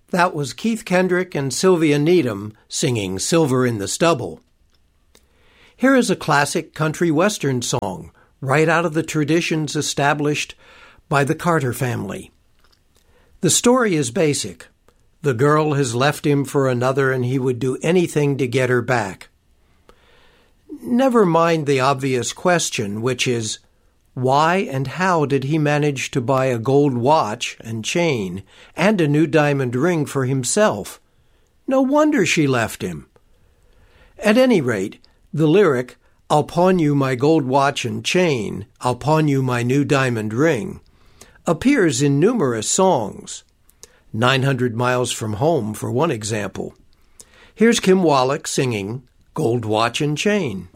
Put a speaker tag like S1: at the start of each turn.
S1: That was Keith Kendrick and Sylvia Needham singing Silver in the Stubble. Here is a classic country western song, right out of the traditions established by the Carter family. The story is basic. The girl has left him for another and he would do anything to get her back. Never mind the obvious question, which is, why and how did he manage to buy a gold watch and chain and a new diamond ring for himself? No wonder she left him. At any rate, the lyric, "I'll pawn you my gold watch and chain, I'll pawn you my new diamond ring," appears in numerous songs. 900 Miles from Home, for one example. Here's Kim Wallach singing Gold Watch and Chain.